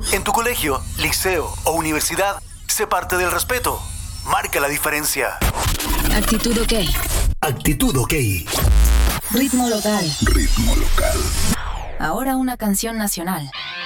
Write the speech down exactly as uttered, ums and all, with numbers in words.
En tu colegio, liceo o universidad, sé parte del respeto. Marca la diferencia. Actitud OK. Actitud OK. Ritmo local. Ritmo local. Ahora una canción nacional.